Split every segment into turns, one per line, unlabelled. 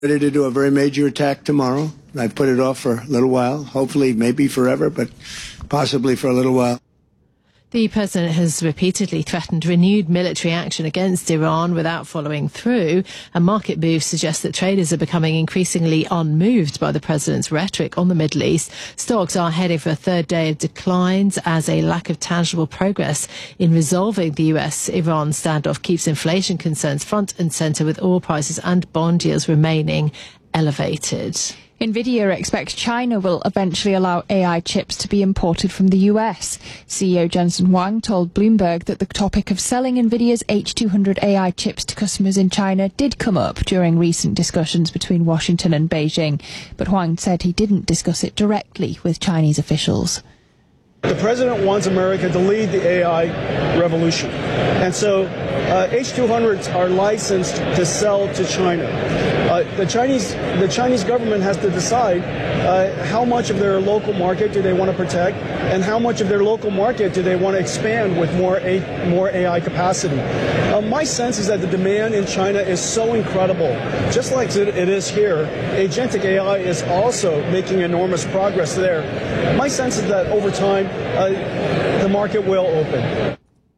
Ready to do a very major attack tomorrow. I've put it off for a little while, hopefully maybe forever, but possibly for a little while.
The president has repeatedly threatened renewed military action against Iran without following through. A market move suggests that traders are becoming increasingly unmoved by the president's rhetoric on the Middle East. Stocks are heading for a third day of declines as a lack of tangible progress in resolving the US-Iran standoff keeps inflation concerns front and centre, with oil prices and bond yields remaining elevated.
Nvidia expects China will eventually allow AI chips to be imported from the US. CEO Jensen Huang told Bloomberg that the topic of selling Nvidia's H200 AI chips to customers in China did come up during recent discussions between Washington and Beijing, but Huang said he didn't discuss it directly with Chinese officials.
The president wants America to lead the AI revolution. And so H200s are licensed to sell to China. The Chinese government has to decide how much of their local market do they want to protect and how much of their local market do they want to expand with more AI capacity. My sense is that the demand in China is so incredible. Just like it is here, agentic AI is also making enormous progress there. My sense is that over time, the market will open.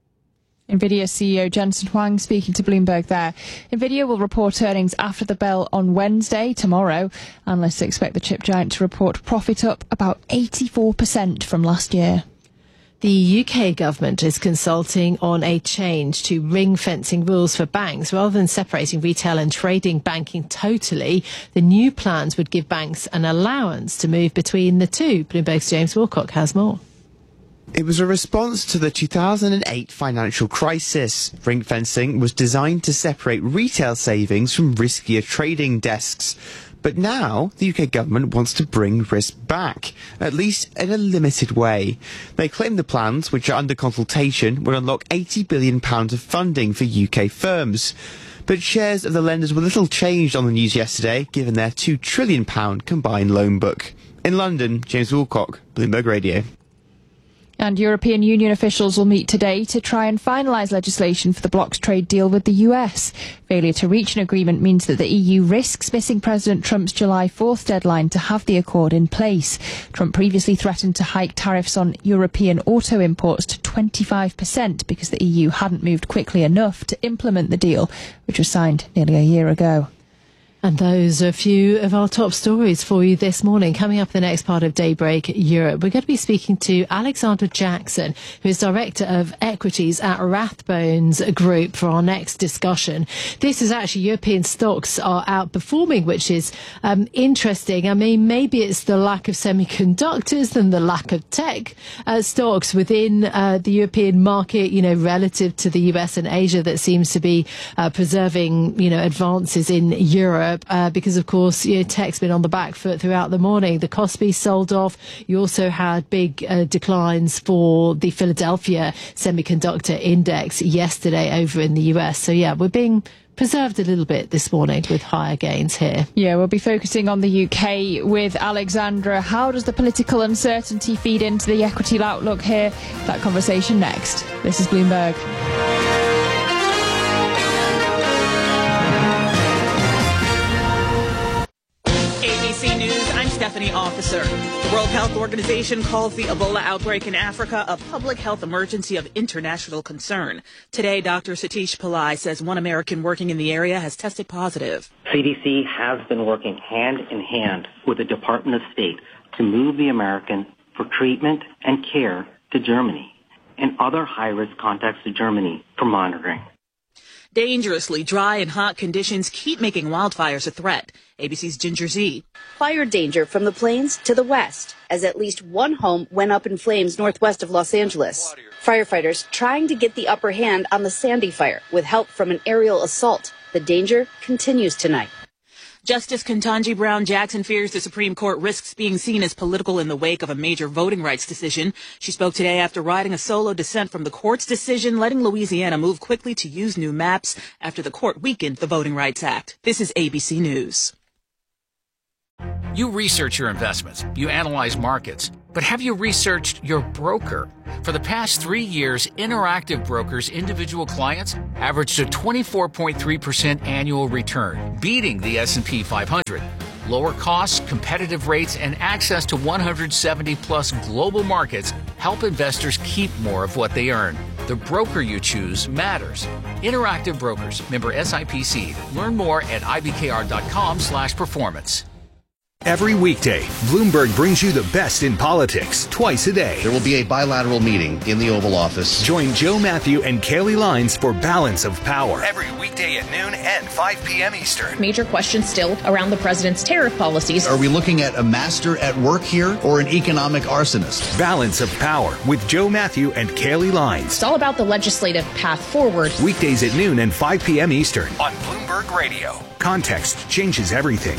Nvidia CEO Jensen Huang speaking to Bloomberg there. Nvidia will report earnings after the bell on Wednesday, tomorrow. Analysts expect the chip giant to report profit up about 84% from last year.
The UK government is consulting on a change to ring-fencing rules for banks. Rather than separating retail and trading banking totally, the new plans would give banks an allowance to move between the two. Bloomberg's James Wilcock has more.
It was a response to the 2008 financial crisis. Ring fencing was designed to separate retail savings from riskier trading desks. But now, the UK government wants to bring risk back, at least in a limited way. They claim the plans, which are under consultation, will unlock £80 billion of funding for UK firms. But shares of the lenders were little changed on the news yesterday, given their £2 trillion combined loan book. In London, James Wilcock, Bloomberg Radio.
And European Union officials will meet today to try and finalise legislation for the bloc's trade deal with the US. Failure to reach an agreement means that the EU risks missing President Trump's July 4th deadline to have the accord in place. Trump previously threatened to hike tariffs on European auto imports to 25% because the EU hadn't moved quickly enough to implement the deal, which was signed nearly a year ago.
And those are a few of our top stories for you this morning. Coming up in the next part of Daybreak Europe, we're going to be speaking to Alexandra Jackson, who is Director of Equities at Rathbones Group, for our next discussion. This is actually European stocks are outperforming, which is interesting. I mean, maybe it's the lack of semiconductors and the lack of tech stocks within the European market, you know, relative to the US and Asia, that seems to be preserving, you know, advances in Europe. Because, of course, you know, tech's been on the back foot throughout the morning. The Kospi sold off. You also had big declines for the Philadelphia Semiconductor Index yesterday over in the US. So, yeah, we're being preserved a little bit this morning with higher gains here.
Yeah, we'll be focusing on the UK with Alexandra. How does the political uncertainty feed into the equity outlook here? That conversation next. This is Bloomberg.
Stephanie Officer. The World Health Organization calls the Ebola outbreak in Africa a public health emergency of international concern. Today, Dr. Satish Pillai says one American working in the area has tested positive.
CDC has been working hand in hand with the Department of State to move the American for treatment and care to Germany and other high-risk contacts to Germany for monitoring.
Dangerously dry and hot conditions keep making wildfires a threat. ABC's Ginger Z.
Fire danger from the plains to the west, as at least one home went up in flames northwest of Los Angeles. Firefighters trying to get the upper hand on the Sandy fire with help from an aerial assault. The danger continues tonight.
Justice Ketanji Brown Jackson fears the Supreme Court risks being seen as political in the wake of a major voting rights decision. She spoke today after riding a solo dissent from the court's decision, letting Louisiana move quickly to use new maps after the court weakened the Voting Rights Act. This is ABC News.
You research your investments, you analyze markets, but have you researched your broker? For the past 3 years, Interactive Brokers' individual clients averaged a 24.3% annual return, beating the S&P 500. Lower costs, competitive rates, and access to 170-plus global markets help investors keep more of what they earn. The broker you choose matters. Interactive Brokers, member SIPC. Learn more at ibkr.com/performance.
Every weekday, Bloomberg brings you the best in politics twice a day.
There will be a bilateral meeting in the Oval Office.
Join Joe Matthew and Kaylee Lines for Balance of Power. Every weekday at noon and 5 p.m. Eastern.
Major questions still around the president's tariff policies.
Are we looking at a master at work here or an economic arsonist?
Balance of Power with Joe Matthew and Kaylee Lines.
It's all about the legislative path forward.
Weekdays at noon and 5 p.m. Eastern on Bloomberg Radio. Context changes everything.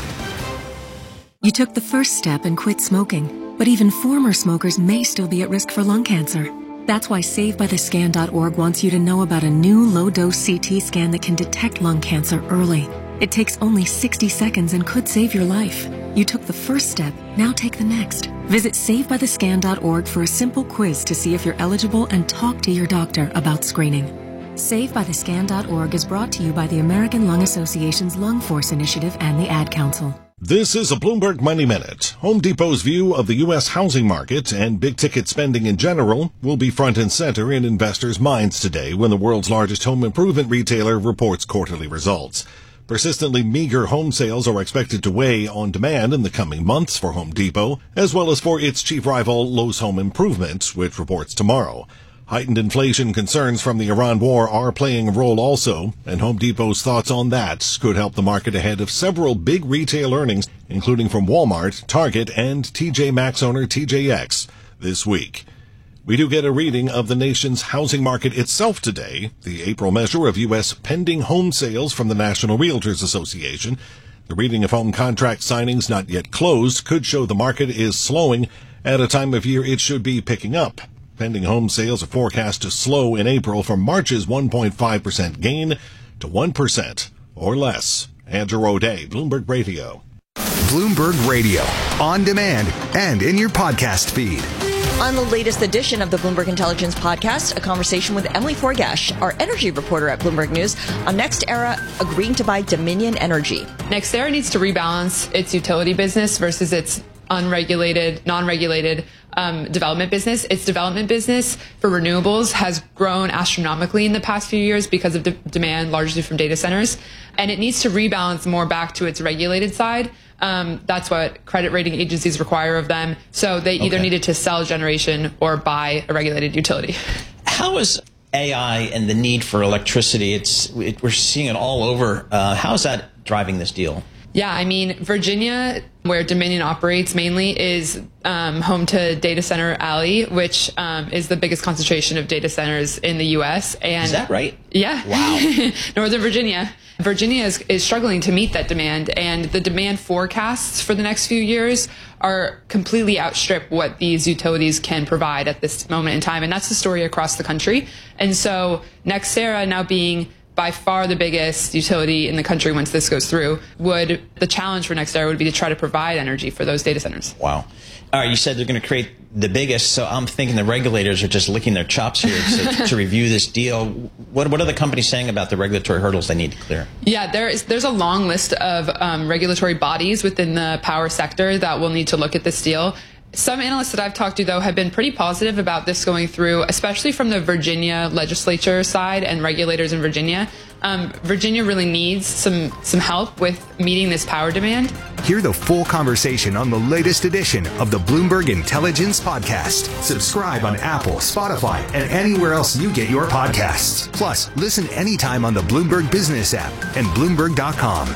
You took the first step and quit smoking, but even former smokers may still be at risk for lung cancer. That's why SaveByTheScan.org wants you to know about a new low-dose CT scan that can detect lung cancer early. It takes only 60 seconds and could save your life. You took the first step, now take the next. Visit SaveByTheScan.org for a simple quiz to see if you're eligible and talk to your doctor about screening. SaveByTheScan.org is brought to you by the American Lung Association's Lung Force Initiative and the Ad Council.
This is a Bloomberg Money Minute. Home Depot's view of the U.S. housing market and big-ticket spending in general will be front and center in investors' minds today when the world's largest home improvement retailer reports quarterly results. Persistently meager home sales are expected to weigh on demand in the coming months for Home Depot, as well as for its chief rival, Lowe's Home Improvement, which reports tomorrow. Heightened inflation concerns from the Iran war are playing a role also, and Home Depot's thoughts on that could help the market ahead of several big retail earnings, including from Walmart, Target, and TJ Maxx owner TJX this week. We do get a reading of the nation's housing market itself today, the April measure of U.S. pending home sales from the National Realtors Association. The reading of home contract signings not yet closed could show the market is slowing at a time of year it should be picking up. Pending home sales are forecast to slow in April from March's 1.5% gain to 1% or less. Andrew O'Day, Bloomberg Radio.
Bloomberg Radio, on demand and in your podcast feed.
On the latest edition of the Bloomberg Intelligence Podcast, a conversation with Emily Forgash, our energy reporter at Bloomberg News, on NextEra agreeing to buy Dominion Energy.
NextEra needs to rebalance its utility business versus its unregulated, non-regulated development business. Its development business for renewables has grown astronomically in the past few years because of demand largely from data centers, and it needs to rebalance more back to its regulated side. That's what credit rating agencies require of them. So they either needed to sell generation or buy a regulated utility.
How is AI and the need for electricity, we're seeing it all over. How is that driving this deal?
Yeah, I mean, Virginia, where Dominion operates mainly, is home to Data Center Alley, which is the biggest concentration of data centers in the U.S. And
is that right?
Yeah.
Wow.
Northern Virginia. Virginia is struggling to meet that demand, and the demand forecasts for the next few years are completely outstrip what these utilities can provide at this moment in time. And that's the story across the country. And so NextEra now being by far the biggest utility in the country once this goes through, the challenge for NextEra would be to try to provide energy for those data centers.
Wow. All right, you said they're going to create the biggest, so I'm thinking the regulators are just licking their chops here to review this deal. What are the companies saying about the regulatory hurdles they need to clear?
Yeah, there's a long list of regulatory bodies within the power sector that will need to look at this deal. Some analysts that I've talked to, though, have been pretty positive about this going through, especially from the Virginia legislature side and regulators in Virginia. Virginia really needs some help with meeting this power demand.
Hear the full conversation on the latest edition of the Bloomberg Intelligence Podcast. Subscribe on Apple, Spotify, and anywhere else you get your podcasts. Plus, listen anytime on the Bloomberg Business app and Bloomberg.com.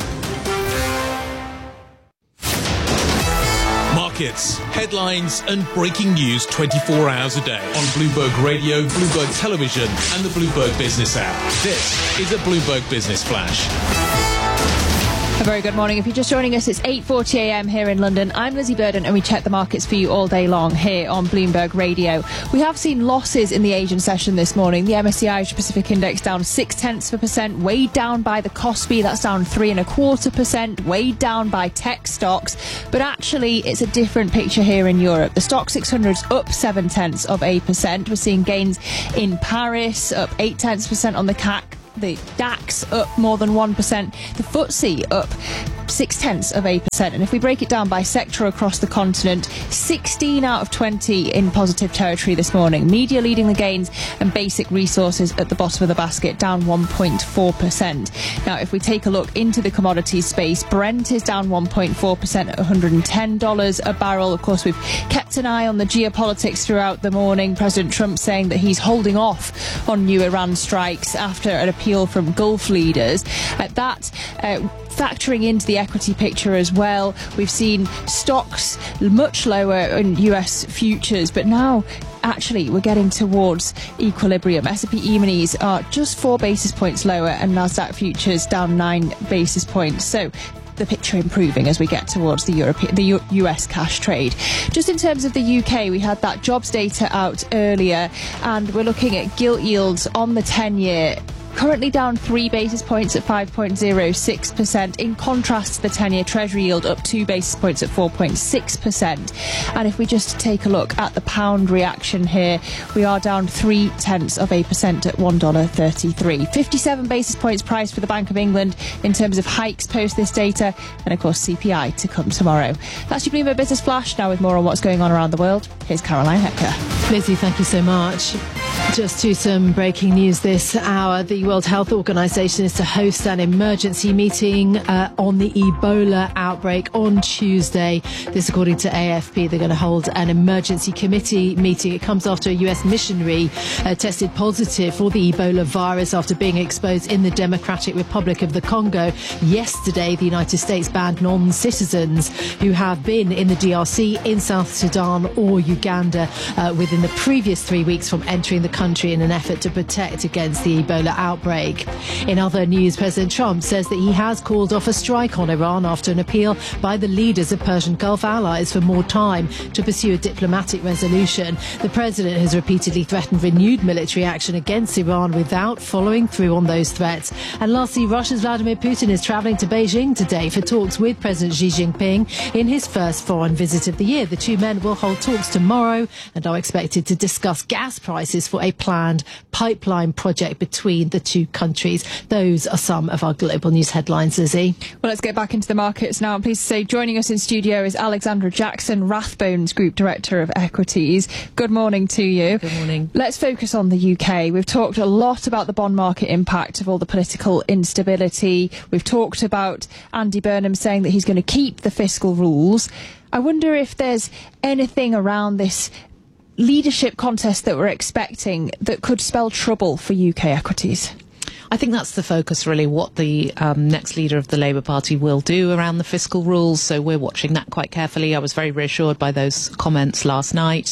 Markets, headlines, and breaking news 24 hours a day on Bloomberg Radio, Bloomberg Television, and the Bloomberg Business app. This is a Bloomberg Business Flash.
A very good morning. If you're just joining us, it's 8:40am here in London. I'm Lizzie Burden and we check the markets for you all day long here on Bloomberg Radio. We have seen losses in the Asian session this morning. The MSCI Asia Pacific Index down 0.6%, weighed down by the Kospi, that's down 3.25%, weighed down by tech stocks. But actually, it's a different picture here in Europe. The Stoxx 600's up 0.7%. We're seeing gains in Paris, up 0.8% on the CAC. The DAX up more than 1%. The FTSE up 0.6%. And if we break it down by sector across the continent, 16 out of 20 in positive territory this morning. Media leading the gains and basic resources at the bottom of the basket, down 1.4%. Now, if we take a look into the commodities space, Brent is down 1.4% at $110 a barrel. Of course, we've kept an eye on the geopolitics throughout the morning. President Trump saying that he's holding off on new Iran strikes after an appeal from Gulf leaders. That factoring into the equity picture as well, we've seen stocks much lower in US futures, but now actually we're getting towards equilibrium. S&P E-minis are just 4 basis points lower and Nasdaq futures down 9 basis points. So the picture improving as we get towards the US cash trade. Just in terms of the UK, we had that jobs data out earlier and we're looking at gilt yields on the 10-year currently down 3 basis points at 5.06%. In contrast to the 10-year Treasury yield up 2 basis points at 4.6%. And if we just take a look at the pound reaction here, we are down 0.3% at $1.33. 57 basis points priced for the Bank of England in terms of hikes post this data, and of course CPI to come tomorrow. That's your Bloomberg Business Flash. Now with more on what's going on around the world, here's Caroline Hepker.
Lizzie, thank you so much. Just to some breaking news this hour. The World Health Organization is to host an emergency meeting on the Ebola outbreak on Tuesday. This according to AFP. They're going to hold an emergency committee meeting. It comes after a US missionary tested positive for the Ebola virus after being exposed in the Democratic Republic of the Congo. Yesterday, the United States banned non-citizens who have been in the DRC, in South Sudan or Uganda within the previous 3 weeks from entering the country in an effort to protect against the Ebola outbreak. In other news, President Trump says that he has called off a strike on Iran after an appeal by the leaders of Persian Gulf allies for more time to pursue a diplomatic resolution. The president has repeatedly threatened renewed military action against Iran without following through on those threats. And lastly, Russia's Vladimir Putin is travelling to Beijing today for talks with President Xi Jinping in his first foreign visit of the year. The two men will hold talks tomorrow and are expected to discuss gas prices for a planned pipeline project between the two countries. Those are some of our global news headlines, Lizzie.
Well, let's get back into the markets now. I'm pleased to say joining us in studio is Alexandra Jackson, Rathbones Group Director of Equities. Good morning to you.
Good morning.
Let's focus on the UK. We've talked a lot about the bond market impact of all the political instability. We've talked about Andy Burnham saying that he's going to keep the fiscal rules. I wonder if there's anything around this leadership contest that we're expecting that could spell trouble for UK equities.
I think that's the focus, really, what the next leader of the Labour Party will do around the fiscal rules. So we're watching that quite carefully. I was very reassured by those comments last night.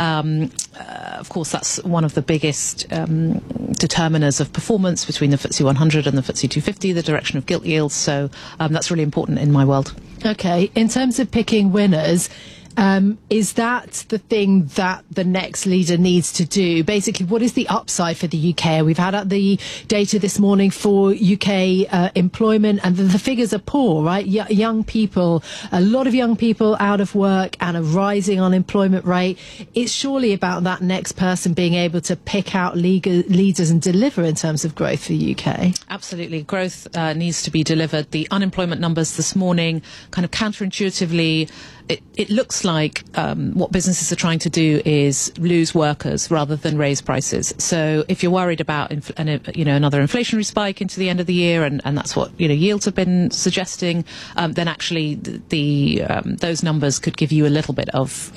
Of course, that's one of the biggest determiners of performance between the FTSE 100 and the FTSE 250, the direction of gilt yields. So that's really important in my world.
Okay. In terms of picking winners, is that the thing that the next leader needs to do? Basically, what is the upside for the UK? We've had the data this morning for UK employment, and the figures are poor, right? Young people, a lot of young people out of work and a rising unemployment rate. It's surely about that next person being able to pick out leaders and deliver in terms of growth for the UK.
Absolutely. Growth needs to be delivered. The unemployment numbers this morning, kind of counterintuitive, it looks like what businesses are trying to do is lose workers rather than raise prices. So if you're worried about another inflationary spike into the end of the year, and that's what yields have been suggesting, then actually those numbers could give you a little bit of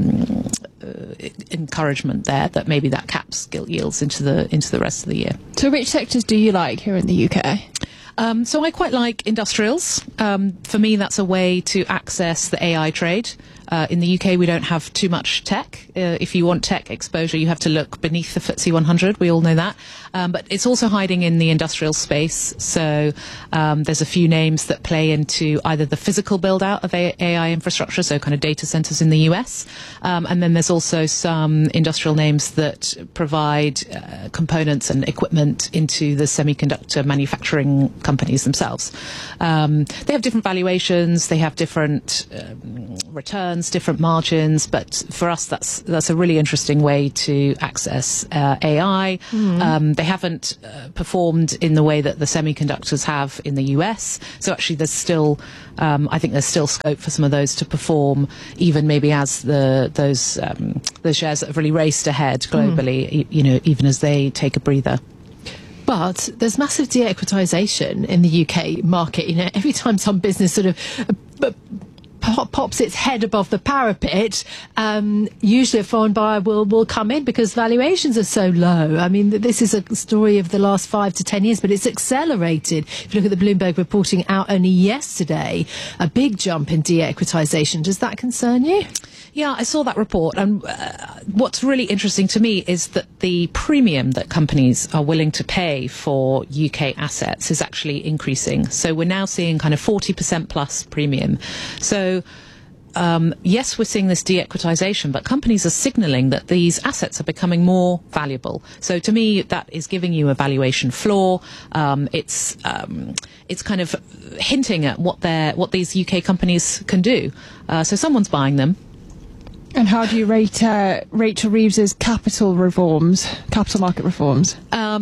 encouragement there that maybe that caps gilt yields into the rest of the year.
So which sectors do you like here in the UK?
So I quite like industrials. For me, that's a way to access the AI trade. In the UK, we don't have too much tech. If you want tech exposure, you have to look beneath the FTSE 100. We all know that. But it's also hiding in the industrial space. So there's a few names that play into either the physical build-out of AI infrastructure, so kind of data centers in the US. And then there's also some industrial names that provide components and equipment into the semiconductor manufacturing companies themselves. They have different valuations. They have different returns, different margins, but for us that's a really interesting way to access AI. They haven't performed in the way that the semiconductors have in the US, so actually there's still I think there's still scope for some of those to perform, even maybe as those shares that have really raced ahead globally, even as they take a breather.
But there's massive de-equitization in the UK market. Every time some business sort of pops its head above the parapet, usually a foreign buyer will come in because valuations are so low. I mean, this is a story of the last 5 to 10 years, but it's accelerated. If you look at the Bloomberg reporting out only yesterday, a big jump in de-equitization. Does that concern you?
Yeah, I saw that report, and what's really interesting to me is that the premium that companies are willing to pay for UK assets is actually increasing. So we're now seeing kind of 40% plus premium. So yes, we're seeing this de-equitization, but companies are signalling that these assets are becoming more valuable. So to me, that is giving you a valuation floor. It's kind of hinting at what these UK companies can do. So someone's buying them.
And how do you rate Rachel Reeves's capital market reforms?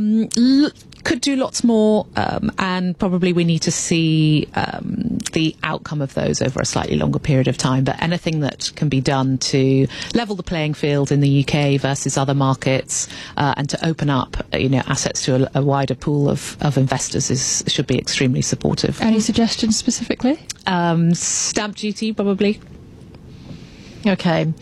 Could do lots more, and probably we need to see the outcome of those over a slightly longer period of time. But anything that can be done to level the playing field in the UK versus other markets, and to open up, assets to a wider pool of investors should be extremely supportive.
Any suggestions specifically?
Stamp duty, probably.
Okay.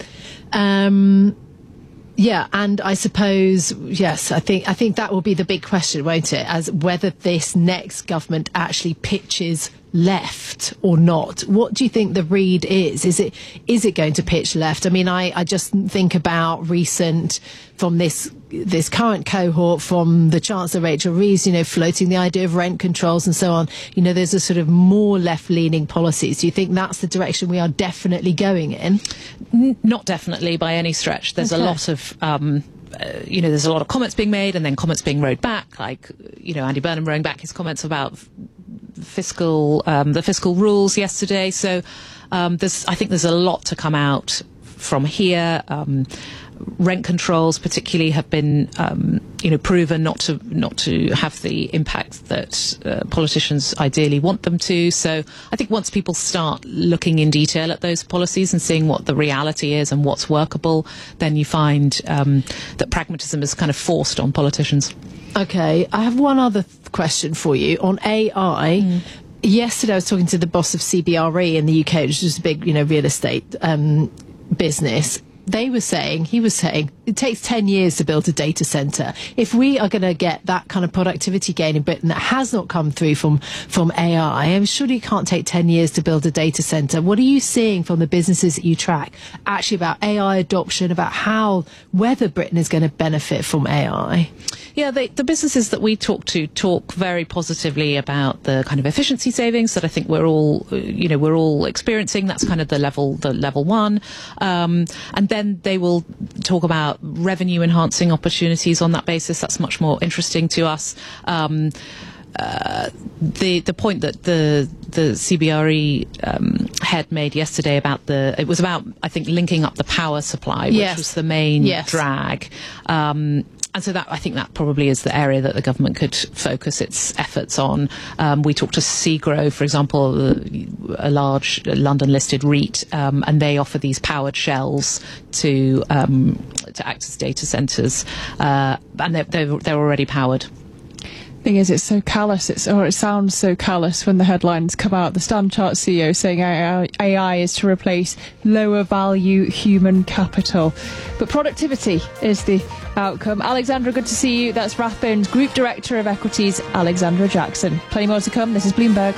Yeah, and I suppose, yes, I think that will be the big question, won't it? As whether this next government actually pitches left or not. What do you think the read is? Is it going to pitch left? I mean, I just think about recent from this current cohort from the Chancellor Rachel Reeves, floating the idea of rent controls and so on. There's a sort of more left-leaning policies. Do you think that's the direction we are definitely going in?
Not definitely by any stretch. There's a lot of there's a lot of comments being made and then comments being rowed back, like Andy Burnham rowing back his comments about the fiscal rules yesterday. So I think there's a lot to come out from here. Rent controls particularly have been proven not to have the impact that politicians ideally want them to. So I think once people start looking in detail at those policies and seeing what the reality is and what's workable, then you find that pragmatism is kind of forced on politicians.
Okay, I have one other question for you on AI. Yesterday I was talking to the boss of CBRE in the UK, which is a big real estate business. He was saying it takes 10 years to build a data center. If we are going to get that kind of productivity gain in Britain that has not come through from AI, I'm sure it can't take 10 years to build a data center. What are you seeing from the businesses that you track actually about AI adoption, about whether Britain is going to benefit from AI?
Yeah, the businesses that we talk to talk very positively about the kind of efficiency savings that I think we're all experiencing. That's kind of the level one, and then they will talk about revenue enhancing opportunities on that basis. That's much more interesting to us. The point that the CBRE head made yesterday about it was about, I think, linking up the power supply, which was the main drag. And so I think that probably is the area that the government could focus its efforts on. We talked to Segro, for example, a large London-listed REIT, and they offer these powered shells to act as data centres, and they're already powered.
Thing is, it's so callous, it sounds so callous when the headlines come out. The Stand Chart CEO saying AI is to replace lower value human capital. But productivity is the outcome. Alexandra, good to see you. That's Rathbone's Group Director of Equities, Alexandra Jackson. Plenty more to come. This is Bloomberg.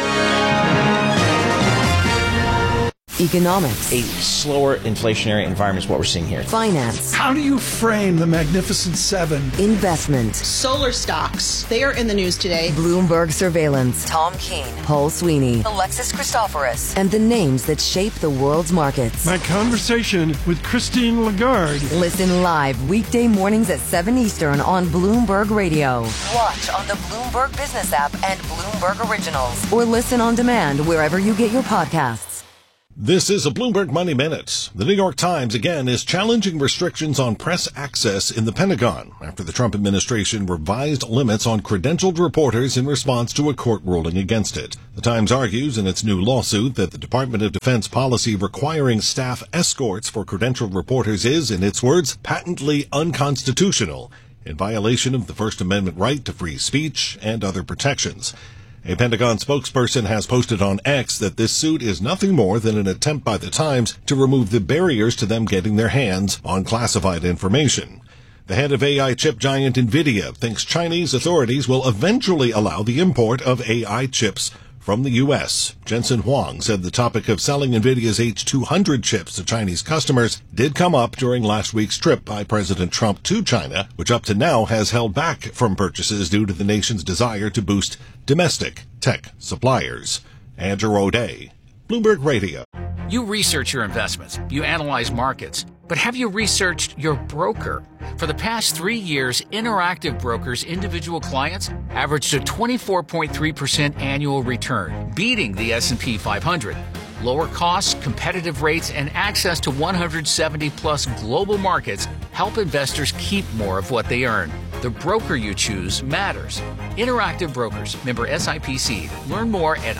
Economics.
A slower inflationary environment is what we're seeing here.
Finance.
How do you frame the Magnificent Seven?
Investment.
Solar stocks. They are in the news today.
Bloomberg surveillance. Tom Keene. Paul Sweeney. Alexis Christoforous. And the names that shape the world's markets.
My conversation with Christine Lagarde.
Listen live weekday mornings at 7 Eastern on Bloomberg Radio. Watch on the Bloomberg Business app and Bloomberg Originals. Or listen on demand wherever you get your podcasts.
This is a Bloomberg Money Minute. The New York Times again is challenging restrictions on press access in the Pentagon after the Trump administration revised limits on credentialed reporters in response to a court ruling against it. The Times argues in its new lawsuit that the Department of Defense policy requiring staff escorts for credentialed reporters is, in its words, patently unconstitutional, in violation of the First Amendment right to free speech and other protections. A Pentagon spokesperson has posted on X that this suit is nothing more than an attempt by the Times to remove the barriers to them getting their hands on classified information. The head of AI chip giant NVIDIA thinks Chinese authorities will eventually allow the import of AI chips from the U.S. Jensen Huang said the topic of selling NVIDIA's H200 chips to Chinese customers did come up during last week's trip by President Trump to China, which up to now has held back from purchases due to the nation's desire to boost domestic tech suppliers. Andrew O'Day, Bloomberg Radio.
You research your investments, you analyze markets, but have you researched your broker? For the past 3 years, Interactive Brokers' individual clients averaged a 24.3% annual return, beating the S&P 500. Lower costs, competitive rates, and access to 170-plus global markets help investors keep more of what they earn. The broker you choose matters. Interactive Brokers, member SIPC. Learn more at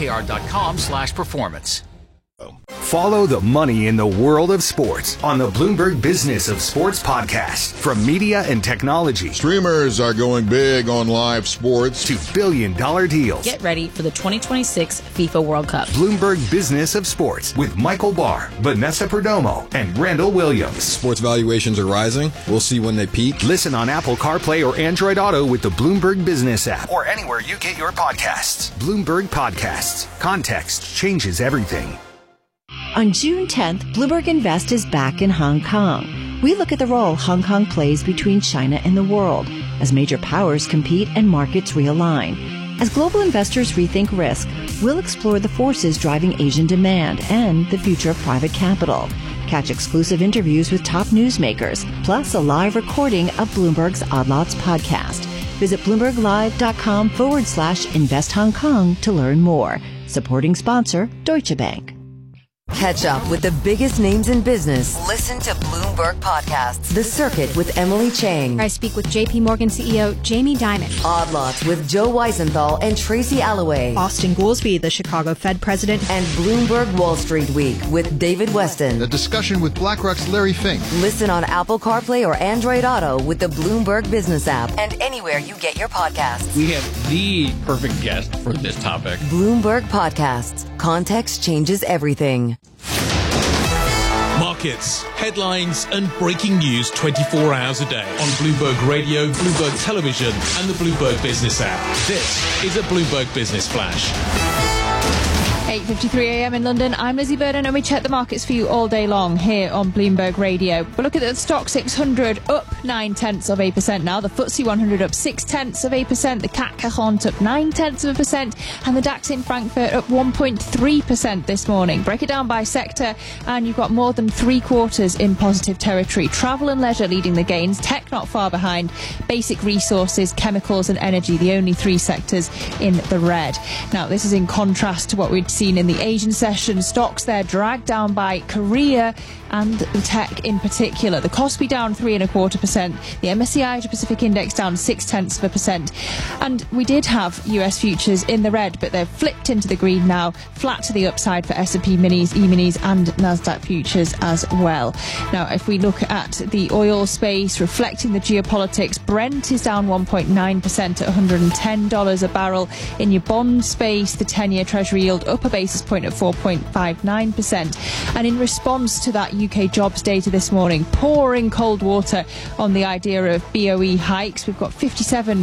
ibkr.com/performance.
Follow the money in the world of sports on the Bloomberg Business of Sports podcast. From media and technology.
Streamers are going big on live sports.
To billion-dollar deals.
Get ready for the 2026 FIFA World Cup.
Bloomberg Business of Sports with Michael Barr, Vanessa Perdomo, and Randall Williams.
Sports valuations are rising. We'll see when they peak.
Listen on Apple CarPlay or Android Auto with the Bloomberg Business app. Or anywhere you get your podcasts. Bloomberg Podcasts. Context changes everything.
On June 10th, Bloomberg Invest is back in Hong Kong. We look at the role Hong Kong plays between China and the world as major powers compete and markets realign. As global investors rethink risk, we'll explore the forces driving Asian demand and the future of private capital. Catch exclusive interviews with top newsmakers, plus a live recording of Bloomberg's Odd Lots podcast. Visit BloombergLive.com/Invest Hong Kong to learn more. Supporting sponsor, Deutsche Bank.
Catch up with the biggest names in business. Listen to Bloomberg Podcasts. The Circuit with Emily Chang.
I speak with JP Morgan CEO Jamie Dimon.
Odd Lots with Joe Weisenthal and Tracy Alloway.
Austin Goolsbee, the Chicago Fed president.
And Bloomberg Wall Street Week with David Weston.
A discussion with BlackRock's Larry Fink.
Listen on Apple CarPlay or Android Auto with the Bloomberg Business app and anywhere you get your podcasts.
We have the perfect guest for this topic.
Bloomberg Podcasts. Context changes everything.
Markets, headlines, and breaking news 24 hours a day on Bloomberg Radio, Bloomberg Television, and the Bloomberg Business app. This is a Bloomberg Business Flash.
8:53 a.m. in London. I'm Lizzie Burden, and we check the markets for you all day long here on Bloomberg Radio. We're looking at the Stock 600 up 0.9% now. The FTSE 100 up 0.6%. The CAC 40 up 0.9%. And the DAX in Frankfurt up 1.3% this morning. Break it down by sector, and you've got more than 3/4 in positive territory. Travel and leisure leading the gains. Tech not far behind. Basic resources, chemicals, and energy, the only 3 sectors in the red. Now, this is in contrast to what we'd seen seen in the Asian session. Stocks there dragged down by Korea and the tech in particular. The Kospi down 3.25%. The MSCI Asia Pacific Index down 0.6%. And we did have US futures in the red, but they've flipped into the green now, flat to the upside for S&P minis, E-minis and Nasdaq futures as well. Now, if we look at the oil space, reflecting the geopolitics, Brent is down 1.9% at $110 a barrel. In your bond space, the 10-year Treasury yield up a basis point at 4.59%. And in response to that UK jobs data this morning, pouring cold water on the idea of BOE hikes. We've got 57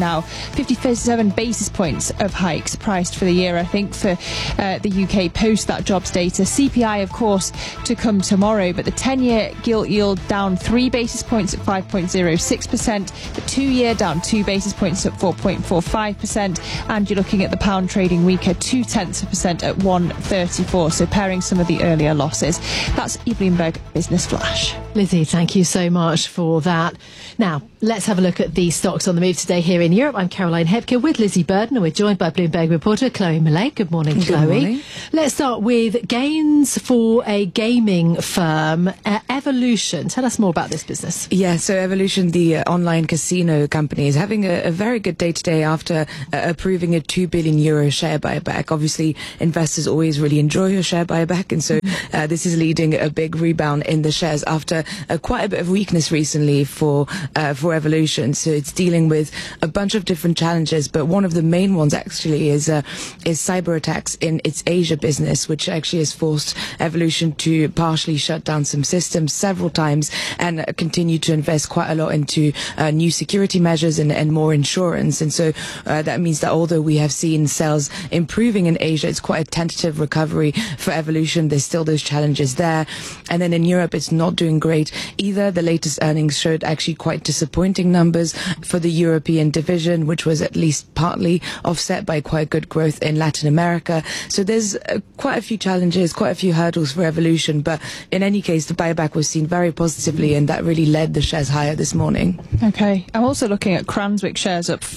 basis points of hikes priced for the year, I think, for the UK post that jobs data. CPI, of course, to come tomorrow, but the 10-year gilt yield down 3 basis points at 5.06%, the 2-year down 2 basis points at 4.45%, and you're looking at the pound trading weaker 0.2% at 1.34, so pairing some of the earlier losses. That's your Bloomberg Business Flash.
Lizzie, thank you so much for that. Now, let's have a look at the stocks on the move today here in Europe. I'm Caroline Hepker with Lizzie Burden, and we're joined by Bloomberg reporter Chloe Millay. Good morning, Chloe.
Good morning.
Let's start with gains for a gaming firm, Evolution. Tell us more about this business.
Yeah, so Evolution, the online casino company, is having a very good day today after approving a €2 billion share buyback. Obviously, investors always really enjoy a share buyback, and so this is leading a big rebound in the shares after quite a bit of weakness recently for Evolution. So it's dealing with a bunch of different challenges, but one of the main ones actually is cyber attacks in its Asia business, which actually has forced Evolution to partially shut down some systems several times and continue to invest quite a lot into new security measures and more insurance. And so that means that although we have seen sales improving in Asia, it's quite a tentative recovery for Evolution. There's still those challenges there. And then in Europe, it's not doing great either. The latest earnings showed actually quite disappointing numbers for the European division, which was at least partly offset by quite good growth in Latin America. So there's quite a few challenges, quite a few hurdles for Evolution. But in any case, the buyback was seen very positively, and that really led the shares higher this morning.
Okay. I'm also looking at Cranswick shares up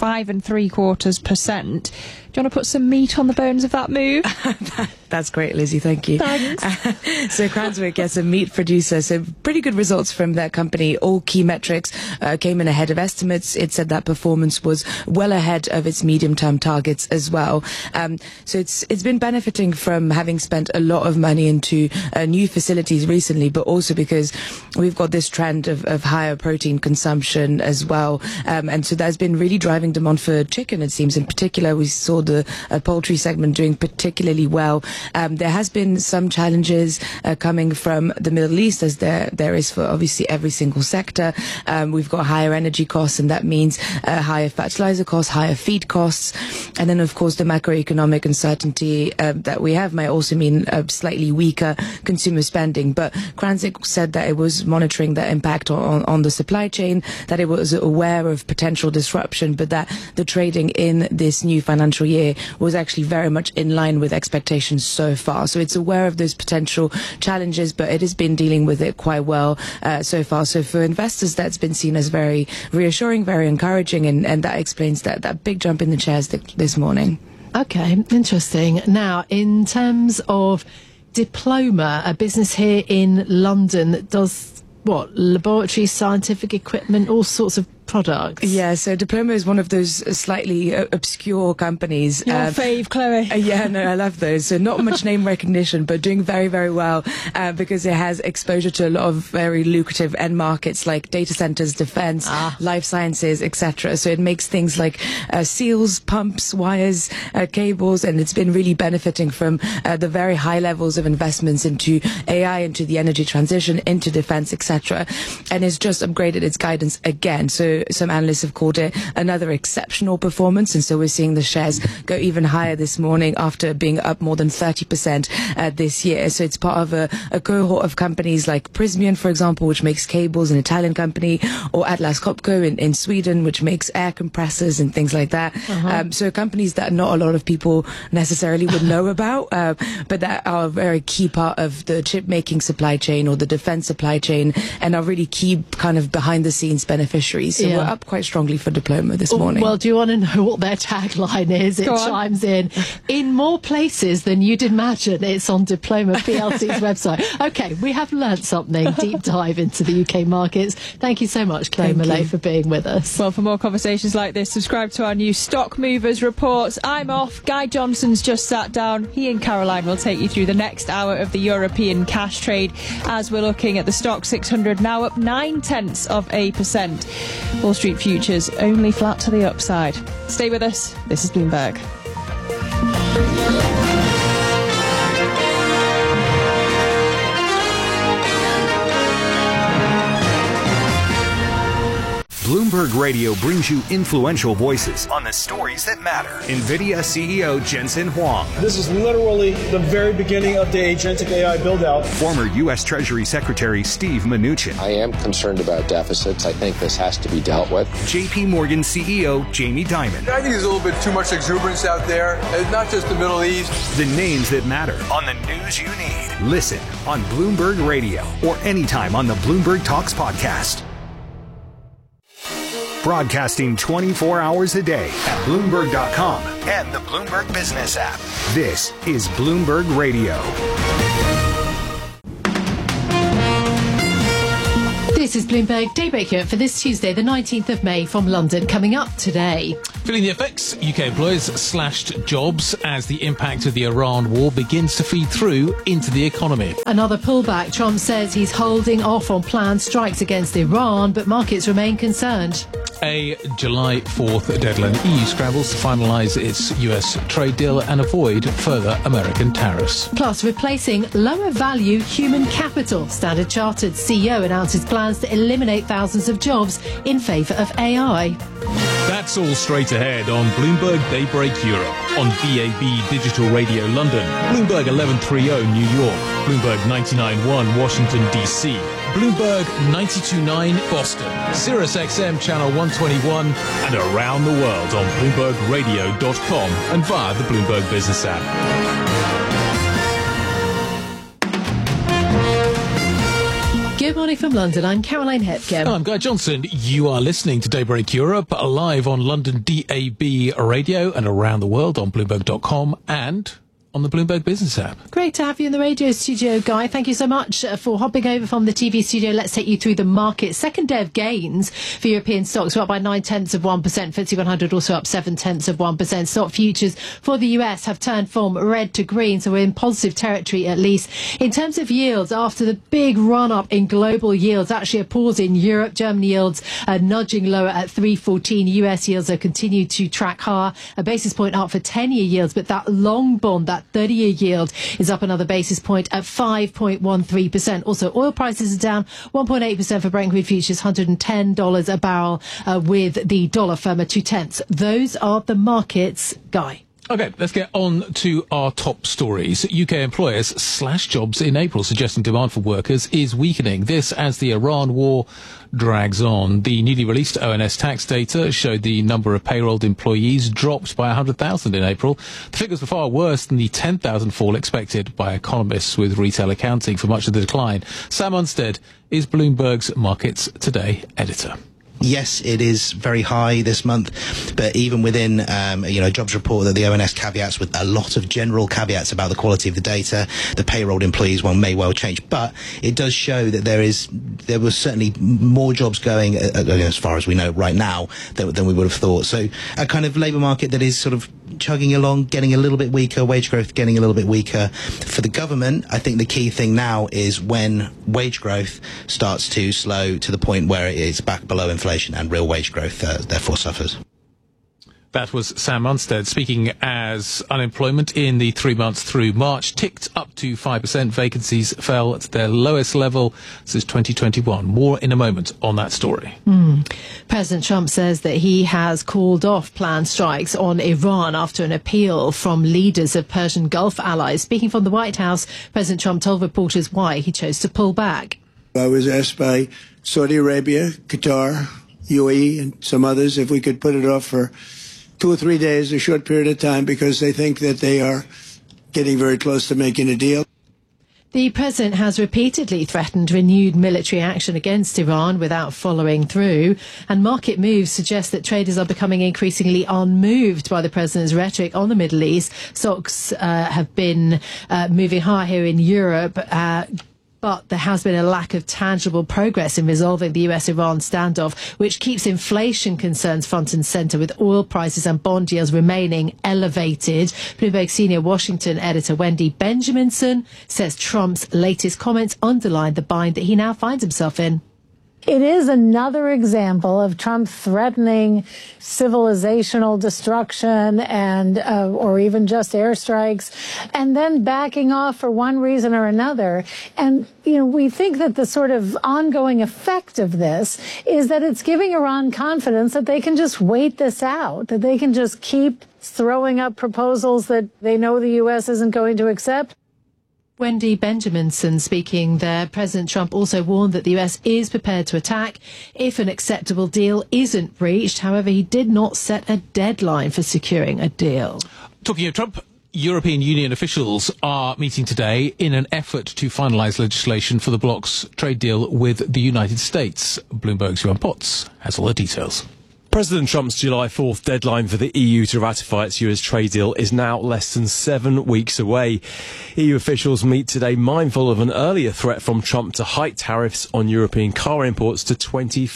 5.75%. Do you want to put some meat on the bones of that move?
That's great, Lizzie. Thank you.
Thanks.
So Cranswick, yes, a meat producer. So pretty good results from that company. All key metrics came in ahead of estimates. It said that performance was well ahead of its medium-term targets as well. So it's been benefiting from having spent a lot of money into new facilities recently, but also because we've got this trend of higher protein consumption as well. And so that's been really driving demand for chicken, it seems. In particular, we saw the poultry segment doing particularly well. There has been some challenges coming from the Middle East, as there is for obviously every single sector. We've got higher energy costs, and that means higher fertilizer costs, higher feed costs. And then, of course, the macroeconomic uncertainty that we have might also mean slightly weaker consumer spending. But Cranswick said that it was monitoring the impact on the supply chain, that it was aware of potential disruption, but that the trading in this new financial year was actually very much in line with expectations so far. So it's aware of those potential challenges, but it has been dealing with it quite well so far. So for investors, that's been seen as very reassuring, very encouraging, and that explains that big jump in the shares this morning.
Okay, interesting. Now, in terms of Diploma, a business here in London that does laboratory, scientific equipment, all sorts of products.
Yeah, so Diploma is one of those slightly obscure companies.
Your fave, Chloe.
Yeah, no, I love those. So not much name recognition, but doing very, very well because it has exposure to a lot of very lucrative end markets like data centers, defense, life sciences, etc. So it makes things like seals, pumps, wires, cables, and it's been really benefiting from the very high levels of investments into AI, into the energy transition, into defense, etc. And it's just upgraded its guidance again. So some analysts have called it another exceptional performance, and so we're seeing the shares go even higher this morning after being up more than 30% this year. So it's part of a cohort of companies like Prysmian, for example, which makes cables, an Italian company, or Atlas Copco in Sweden, which makes air compressors and things like that. So companies that not a lot of people necessarily would know about, but that are a very key part of the chip making supply chain or the defense supply chain, and are really key kind of behind the scenes beneficiaries. So we're up quite strongly for Diploma this morning.
Well, do you want to know what their tagline is? It chimes in more places than you'd imagine. It's on Diploma PLC's website. Okay, we have learnt something. Deep dive into the UK markets. Thank you so much, Chloe Millay, for being with us.
Well, for more conversations like this, subscribe to our new Stock Movers reports. I'm off. Guy Johnson's just sat down. He and Caroline will take you through the next hour of the European cash trade as we're looking at the Stock 600 now up 0.9%. Wall Street futures only flat to the upside. Stay with us. This is Bloomberg.
Bloomberg Radio brings you influential voices on the stories that matter. NVIDIA CEO Jensen Huang.
This is literally the very beginning of the agentic AI build-out.
Former U.S. Treasury Secretary Steve Mnuchin.
I am concerned about deficits. I think this has to be dealt with.
JP Morgan CEO Jamie Dimon.
I think there's a little bit too much exuberance out there. It's not just the Middle East.
The names that matter on the news you need. Listen on Bloomberg Radio or anytime on the Bloomberg Talks podcast. Broadcasting 24 hours a day at Bloomberg.com and the Bloomberg Business app. This is Bloomberg Radio.
This is Bloomberg Daybreak here for this Tuesday, the 19th of May from London. Coming up today.
Feeling the effects, UK employers slashed jobs as the impact of the Iran war begins to feed through into the economy.
Another pullback. Trump says he's holding off on planned strikes against Iran, but markets remain concerned.
A July 4th deadline. EU scrambles to finalise its US trade deal and avoid further American tariffs.
Plus, replacing lower value human capital. Standard Chartered CEO announces plans to eliminate thousands of jobs in favour of AI.
That's all straight ahead on Bloomberg Daybreak Europe, on DAB Digital Radio London, Bloomberg 1130 New York, Bloomberg 99.1 Washington DC, Bloomberg 92.9 Boston, Sirius XM Channel 121, and around the world on BloombergRadio.com and via the Bloomberg Business app.
Good morning from London. I'm Caroline Hepkin.
I'm Guy Johnson. You are listening to Daybreak Europe, live on London DAB Radio and around the world on Bloomberg.com and on the Bloomberg Business app.
Great to have you in the radio studio, Guy. Thank you so much for hopping over from the TV studio. Let's take you through the market. Second day of gains for European stocks. We're up by 0.9%. FTSE 100 also up 0.7%. Stock futures for the US have turned from red to green, so we're in positive territory at least. In terms of yields, after the big run-up in global yields, actually a pause in Europe. German yields are nudging lower at 3.14. US yields are continued to track higher. A basis point up for 10-year yields, but that long bond, that 30-year yield is up another basis point at 5.13%. Also, oil prices are down 1.8% for Brent crude futures, $110 a barrel, with the dollar firm at 0.2. Those are the markets, Guy.
Okay, let's get on to our top stories. UK employers slash jobs in April, suggesting demand for workers is weakening. This as the Iran war drags on. The newly released ONS tax data showed the number of payrolled employees dropped by 100,000 in April. The figures were far worse than the 10,000 fall expected by economists, with retail accounting for much of the decline. Sam Unstead is Bloomberg's Markets Today editor.
Yes, it is very high this month, but even within, jobs report that the ONS caveats with a lot of general caveats about the quality of the data, the payrolled employees one may well change, but it does show that there was certainly more jobs going, as far as we know right now, than we would have thought. So a kind of labour market that is sort of chugging along, getting a little bit weaker, wage growth getting a little bit weaker. For the government, I think the key thing now is when wage growth starts to slow to the point where it is back below inflation and real wage growth therefore suffers.
That was Sam Unstead speaking as unemployment in the 3 months through March ticked up to 5%. Vacancies fell to their lowest level since 2021. More in a moment on that story.
President Trump says that he has called off planned strikes on Iran after an appeal from leaders of Persian Gulf allies. Speaking from the White House, President Trump told reporters why he chose to pull back.
I was asked by Saudi Arabia, Qatar, UAE, and some others if we could put it off for 2 or 3 days, a short period of time, because they think that they are getting very close to making a deal.
The president has repeatedly threatened renewed military action against Iran without following through, and market moves suggest that traders are becoming increasingly unmoved by the president's rhetoric on the Middle East. Stocks have been moving higher here in Europe, but there has been a lack of tangible progress in resolving the US-Iran standoff, which keeps inflation concerns front and centre, with oil prices and bond yields remaining elevated. Bloomberg senior Washington editor Wendy Benjaminson says Trump's latest comments underline the bind that he now finds himself in.
It is another example of Trump threatening civilizational destruction and or even just airstrikes, and then backing off for one reason or another. And, you know, we think that the sort of ongoing effect of this is that it's giving Iran confidence that they can just wait this out, that they can just keep throwing up proposals that they know the U.S. isn't going to accept.
Wendy Benjaminson speaking there. President Trump also warned that the US is prepared to attack if an acceptable deal isn't reached. However, he did not set a deadline for securing a deal.
Talking of Trump, European Union officials are meeting today in an effort to finalise legislation for the bloc's trade deal with the United States. Bloomberg's Johan Potts has all the details.
President Trump's July 4th deadline for the EU to ratify its US trade deal is now less than 7 weeks away. EU officials meet today mindful of an earlier threat from Trump to hike tariffs on European car imports to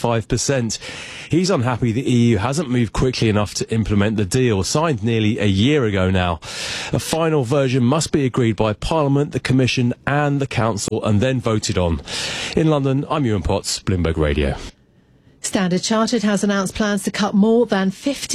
25%. He's unhappy the EU hasn't moved quickly enough to implement the deal, signed nearly a year ago now. A final version must be agreed by Parliament, the Commission and the Council and then voted on. In London, I'm Ewan Potts, Bloomberg Radio.
Standard Chartered has announced plans to cut more than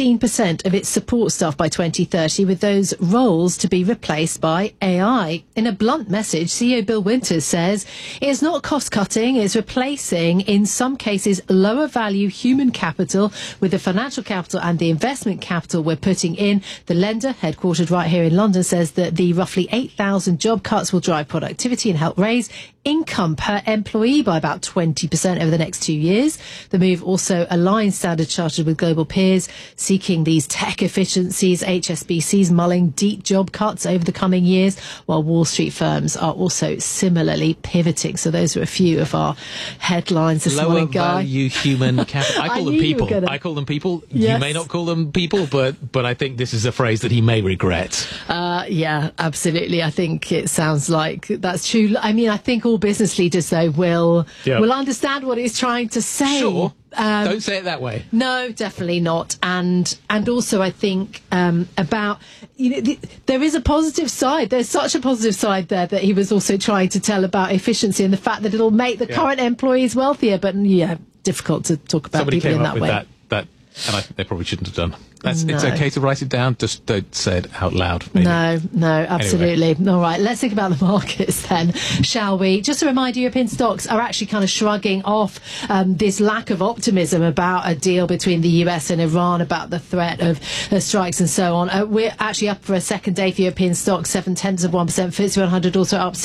15% of its support staff by 2030, with those roles to be replaced by AI. In a blunt message, CEO Bill Winters says it's not cost-cutting, it's replacing, in some cases, lower-value human capital with the financial capital and the investment capital we're putting in. The lender, headquartered right here in London, says that the roughly 8,000 job cuts will drive productivity and help raise income per employee by about 20% over the next 2 years. The move also aligns Standard Chartered with global peers seeking these tech efficiencies. HSBC's mulling deep job cuts over the coming years, while Wall Street firms are also similarly pivoting. So those are a few of our headlines this morning, Guy.
Lower value human capital. I call them people. I call them people. Yes. You may not call them people, but I think this is a phrase that he may regret.
Yeah, absolutely. I think it sounds like that's true. I mean, I think all business leaders, though, will understand what he's trying to say.
Sure. Don't say it that way.
No, definitely not. And also, I think about, you know, there is a positive side. There's such a positive side there that he was also trying to tell about efficiency and the fact that it'll make the current employees wealthier. But yeah, difficult to talk about people in that way.
That, and I think they probably shouldn't have done. It's okay to write it down, just don't say it out loud. Maybe.
No, absolutely. Anyway. All right, let's think about the markets then, shall we? Just a reminder, European stocks are actually kind of shrugging off this lack of optimism about a deal between the US and Iran, about the threat of strikes and so on. We're actually up for a second day for European stocks, 0.7%, FTSE 100 also up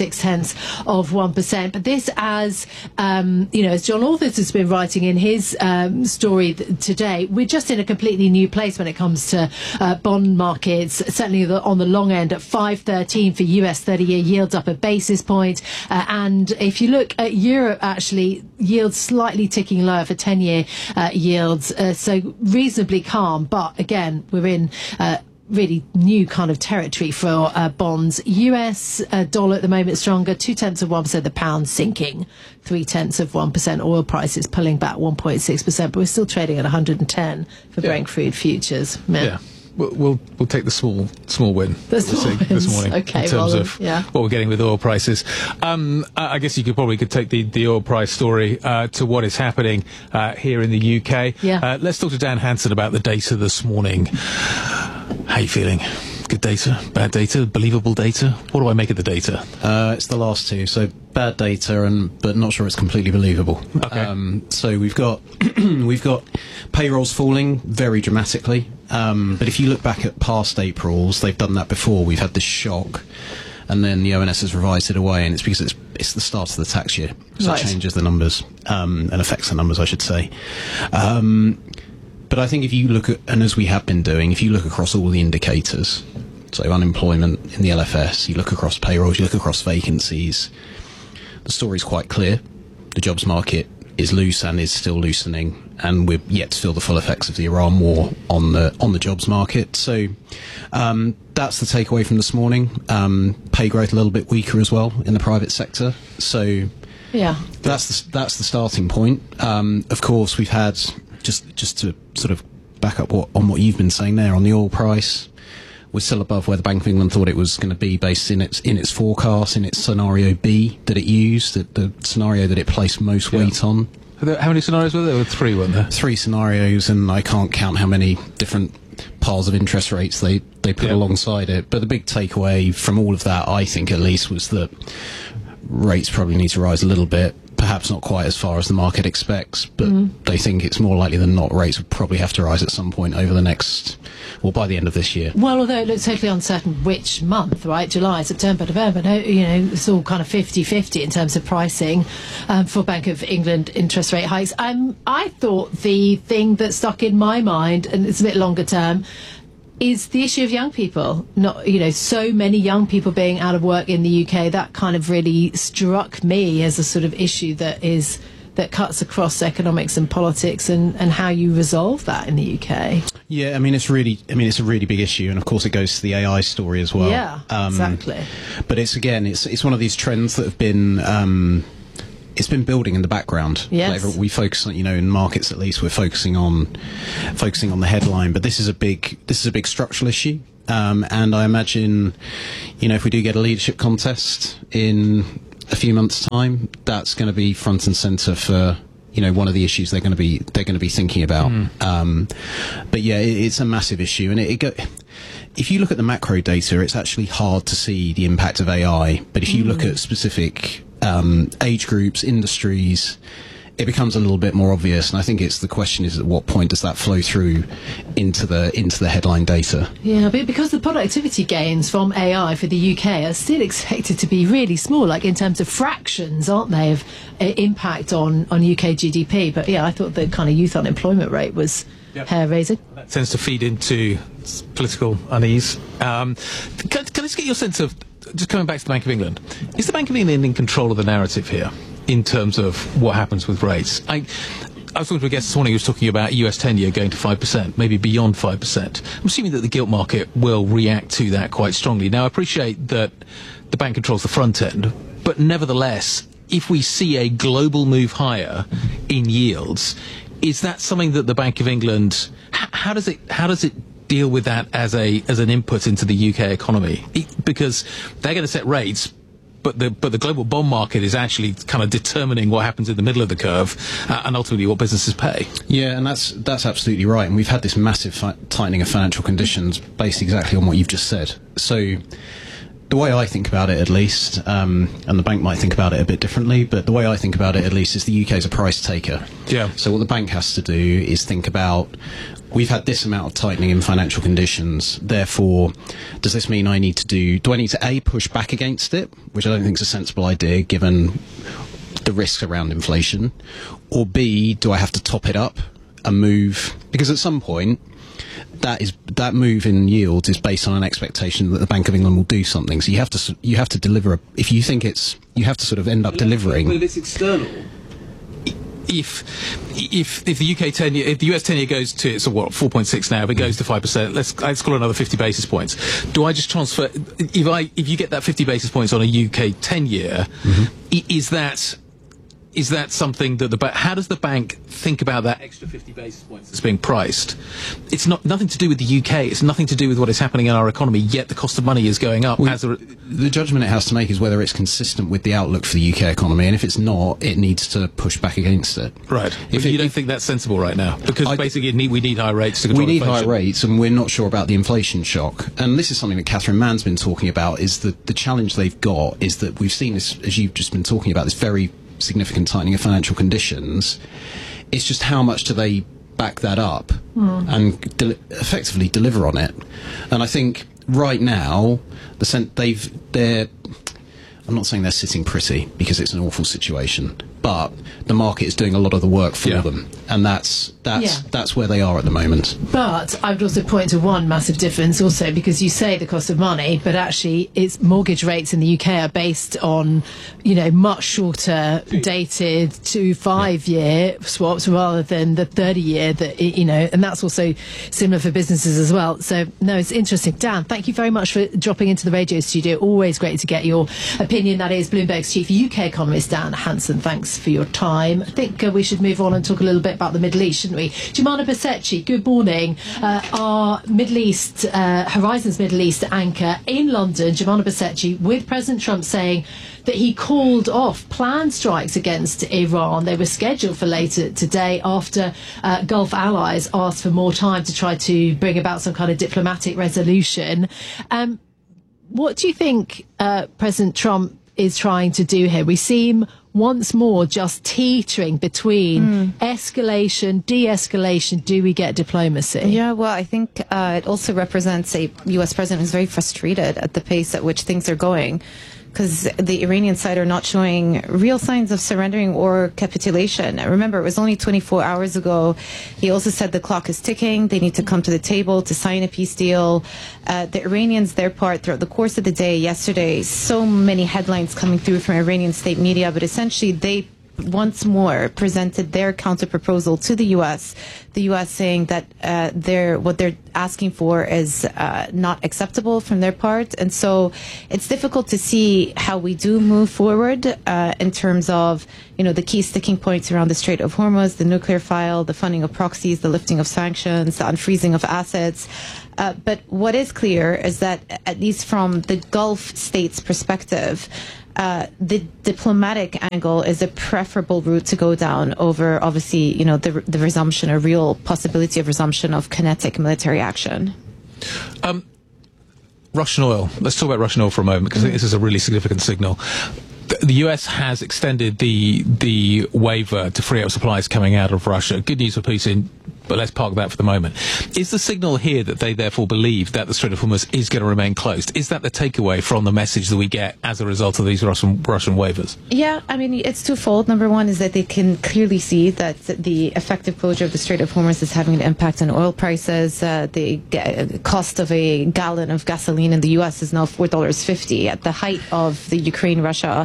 0.6%. But this, as as John Authers has been writing in his story today, we're just in a completely new place when it comes to bond markets, certainly on the long end at 5.13 for US 30-year yields, up a basis point. And if you look at Europe, actually, yields slightly ticking lower for 10-year yields. So reasonably calm. But again, we're in really new kind of territory for bonds. US dollar at the moment stronger, 0.2%, the pound sinking 0.3%, oil prices pulling back 1.6%, but we're still trading at 110 for Brent crude futures.
Yeah. We'll take the small win this morning in terms of what we're getting with oil prices. I guess you could take the oil price story to what is happening here in the UK. Let's talk to Dan Hansen about the data this morning. How are you feeling? Good data, bad data, believable data? What do I make of the data?
It's the last two. So bad data, but not sure it's completely believable.
Okay.
So we've got payrolls falling very dramatically. But if you look back at past Aprils, they've done that before. We've had this shock, and then the ONS has revised it away, and it's because it's the start of the tax year, so it changes the numbers and affects the numbers, I should say. But I think if you look at, and as we have been doing, if you look across all the indicators, So unemployment in the LFS, you look across payrolls, you look across vacancies, the story's quite clear. The jobs market is loose and is still loosening, and we're yet to feel the full effects of the Iran war on the jobs market. So that's the takeaway from this morning. Pay growth a little bit weaker as well in the private sector. So
yeah,
that's the starting point. Of course, we've had just to sort of back up on what you've been saying there on the oil price. We're still above where the Bank of England thought it was going to be based in its forecast, in its scenario B that it used, the scenario that it placed most weight on.
How many scenarios were there? There were 3, weren't there?
3 scenarios, and I can't count how many different piles of interest rates they put alongside it. But the big takeaway from all of that, I think at least, was that rates probably need to rise a little bit. Perhaps not quite as far as the market expects, but they think it's more likely than not rates will probably have to rise at some point over the next, or by the end of this year.
Well, although it looks totally uncertain which month, right? July, September, November, it's all kind of 50-50 in terms of pricing for Bank of England interest rate hikes. I thought the thing that stuck in my mind, and it's a bit longer term, is the issue of young people. Not, so many young people being out of work in the UK. That kind of really struck me as a sort of issue that cuts across economics and politics, and how you resolve that in the UK.
Yeah, it's a really big issue, and of course it goes to the AI story as well.
Yeah, exactly.
But it's one of these trends that have been it's been building in the background.
Yes.
We focus on, in markets at least, we're focusing on the headline, but this is a big structural issue. And I imagine, if we do get a leadership contest in a few months' time, that's going to be front and centre for one of the issues they're going to be thinking about. But yeah, it's a massive issue, and if you look at the macro data, it's actually hard to see the impact of AI. But if you look at specific age groups, industries, it becomes a little bit more obvious. And I think the question is, at what point does that flow through into the headline data?
Yeah, but because the productivity gains from AI for the UK are still expected to be really small, like in terms of fractions, aren't they, of impact on UK GDP. But yeah, I thought the kind of youth unemployment rate was hair-raising.
That tends to feed into political unease. Can I just get your sense of, just coming back to the Bank of England, is the Bank of England in control of the narrative here in terms of what happens with rates? I was talking to a guest this morning who was talking about US 10-year going to 5%, maybe beyond 5%. I'm assuming that the gilt market will react to that quite strongly. Now, I appreciate that the bank controls the front end, but nevertheless, if we see a global move higher in yields, is that something that the Bank of England, how does it deal with that as an input into the UK economy? Because they're going to set rates, but the global bond market is actually kind of determining what happens in the middle of the curve, and ultimately what businesses pay.
Yeah, and that's absolutely right. And we've had this massive tightening of financial conditions based exactly on what you've just said. So the way I think about it, at least, and the bank might think about it a bit differently, but the way I think about it, at least, is the UK is a price taker.
Yeah.
So what the bank has to do is think about, we've had this amount of tightening in financial conditions, therefore, does this mean do I need to A, push back against it, which I don't think is a sensible idea given the risks around inflation, or B, do I have to top it up and move? Because at some point, that move in yields is based on an expectation that the Bank of England will do something. So you have to deliver. If you think you have to sort of end up delivering.
But it's external. If the UK 10-year, if the US 10-year goes to 4.6 now, if it goes to 5%, let's call it another 50 basis points. Do I just transfer? If you get that 50 basis points on a UK 10-year, is that something that how does the bank think about that extra 50 basis points that's being priced? It's nothing to do with the UK. It's nothing to do with what is happening in our economy, yet the cost of money is going up.
The judgment it has to make is whether it's consistent with the outlook for the UK economy, and if it's not, it needs to push back against it.
Right. If you don't think that's sensible right now? Because basically we need high rates to control inflation.
We need high rates, and we're not sure about the inflation shock. And this is something that Catherine Mann's been talking about, is that the challenge they've got is that we've seen this, as you've just been talking about, this very significant tightening of financial conditions. It's just how much do they back that up and effectively deliver on it? And I think right now, I'm not saying they're sitting pretty, because it's an awful situation, but the market is doing a lot of the work for them, and that's where they are at the moment.
But I would also point to one massive difference also, because you say the cost of money, but actually its mortgage rates in the UK are based on, much shorter dated 2-5-year swaps rather than the 30-year and that's also similar for businesses as well. So no, it's interesting. Dan, thank you very much for dropping into the radio studio. Always great to get your opinion. That is Bloomberg's chief UK economist, Dan Hansen. Thanks for your time. I think we should move on and talk a little bit about the Middle East, shouldn't we? Jumana Basecci, good morning. Our Middle East, Horizons Middle East anchor in London, Jumana Basecci, with President Trump saying that he called off planned strikes against Iran. They were scheduled for later today after Gulf allies asked for more time to try to bring about some kind of diplomatic resolution. What do you think President Trump is trying to do here? We seem once more just teetering between escalation, de-escalation. Do we get diplomacy?
Yeah, well, I think it also represents a U.S. president who's very frustrated at the pace at which things are going, because the Iranian side are not showing real signs of surrendering or capitulation. Remember, it was only 24 hours ago. He also said the clock is ticking. They need to come to the table to sign a peace deal. The Iranians, their part, throughout the course of the day yesterday, so many headlines coming through from Iranian state media, but essentially they once more presented their counter-proposal to the U.S., the U.S. saying that what they're asking for is not acceptable from their part. And so it's difficult to see how we do move forward in terms of, the key sticking points around the Strait of Hormuz, the nuclear file, the funding of proxies, the lifting of sanctions, the unfreezing of assets. But what is clear is that, at least from the Gulf states' perspective, the diplomatic angle is a preferable route to go down over, obviously, the resumption or real possibility of resumption of kinetic military action.
Russian oil. Let's talk about Russian oil for a moment, because I think this is a really significant signal. The US has extended the waiver to free up supplies coming out of Russia. Good news for Putin, but let's park that for the moment. Is the signal here that they therefore believe that the Strait of Hormuz is going to remain closed? Is that the takeaway from the message that we get as a result of these Russian waivers?
Yeah, I mean, it's twofold. Number one is that they can clearly see that the effective closure of the Strait of Hormuz is having an impact on oil prices. The cost of a gallon of gasoline in the US is now $4.50. At the height of the Ukraine-Russia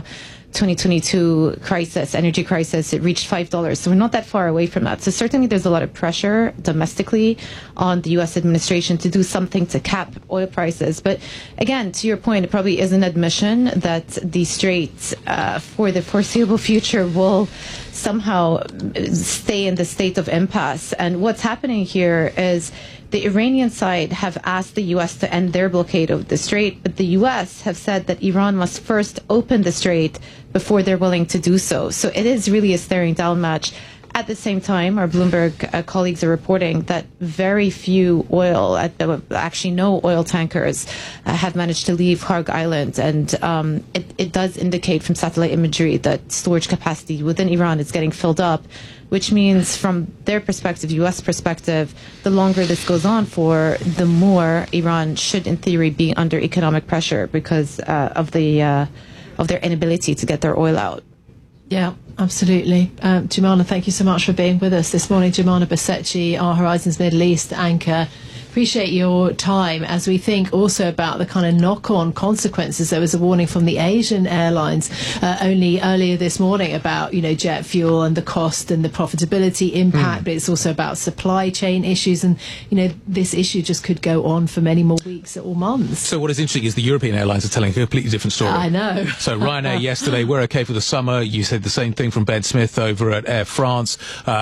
2022 energy crisis, it reached $5. So we're not that far away from that. So certainly there's a lot of pressure domestically on the U.S. administration to do something to cap oil prices. But again, to your point, it probably is an admission that the Strait for the foreseeable future will somehow stay in the state of impasse. And what's happening here is the Iranian side have asked the U.S. to end their blockade of the Strait, but the U.S. have said that Iran must first open the Strait before they're willing to do so. So it is really a staring down match. At the same time, our Bloomberg colleagues are reporting that very few actually no oil tankers have managed to leave Kharg Island. And it does indicate from satellite imagery that storage capacity within Iran is getting filled up, which means from their perspective, U.S. perspective, the longer this goes on for, the more Iran should, in theory, be under economic pressure because of their inability to get their oil out.
Yeah, absolutely. Jumana, thank you so much for being with us this morning. Jumana Basecci, our Horizons Middle East anchor. Appreciate your time as we think also about the kind of knock-on consequences. There was a warning from the Asian airlines only earlier this morning about, jet fuel and the cost and the profitability impact, but it's also about supply chain issues. And, this issue just could go on for many more weeks or months. So
what is interesting is the European airlines are telling a completely different story.
I know.
So Ryanair yesterday, we're okay for the summer. You said the same thing from Ben Smith over at Air France,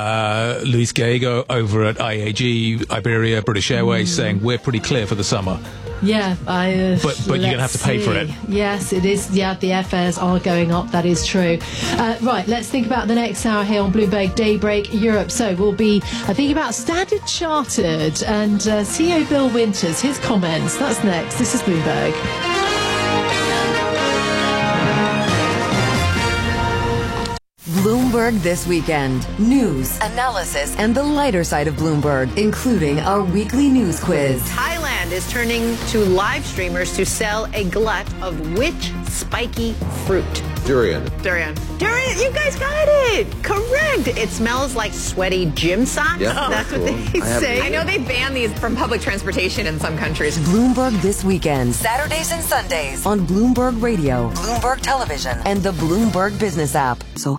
Luis Gallego over at IAG, Iberia, British Airways, saying we're pretty clear for the summer.
Yeah,
but you're going to have to pay for it.
Yes, it is. Yeah, the airfares are going up. That is true. Right, let's think about the next hour here on Bloomberg Daybreak Europe. So we'll be thinking about Standard Chartered and CEO Bill Winters, his comments. That's next. This is Bloomberg.
Bloomberg Bloomberg This Weekend. News, analysis, and the lighter side of Bloomberg, including our weekly news quiz.
Thailand is turning to live streamers to sell a glut of which spiky fruit?
Durian.
Durian. Durian, you guys got it. Correct. It smells like sweaty gym socks.
Yeah,
That's
cool.
what they say.
I know they ban these from public transportation in some countries.
Bloomberg This Weekend, Saturdays and Sundays on Bloomberg Radio, Bloomberg Television, and the Bloomberg Business app. So,